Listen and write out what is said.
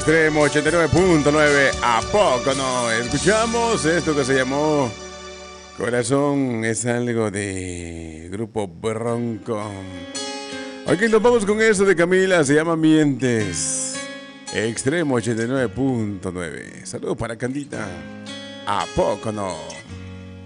Extremo 89.9. ¿A poco no? Escuchamos esto que se llamó Corazón. Es algo de Grupo Bronco. Aquí nos vamos con eso de Camila. Se llama Mientes. Extremo 89.9. Saludos para Candita. ¿A poco no?